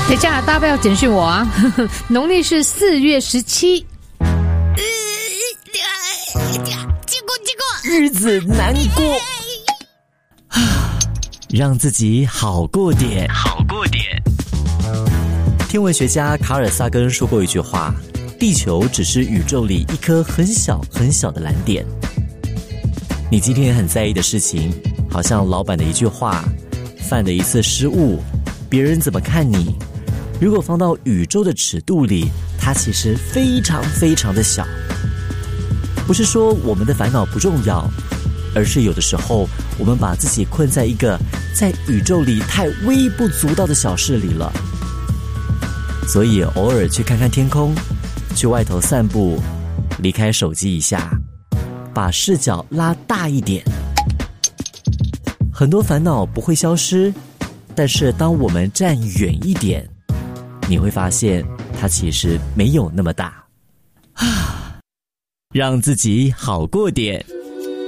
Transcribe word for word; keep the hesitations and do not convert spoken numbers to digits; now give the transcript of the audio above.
等一下，大家不要简讯我啊！农历是四月十七。 结果结果日子难过，让自己好过点，好过点。天文学家卡尔萨根说过一句话：地球只是宇宙里一颗很小很小的蓝点。你今天很在意的事情，好像老板的一句话，犯的一次失误，别人怎么看你，如果放到宇宙的尺度里，它其实非常非常的小。不是说我们的烦恼不重要，而是有的时候我们把自己困在一个在宇宙里太微不足道的小事里了。所以偶尔去看看天空，去外头散步，离开手机一下，把视角拉大一点。很多烦恼不会消失，但是当我们站远一点，你会发现它其实没有那么大。让自己好过点。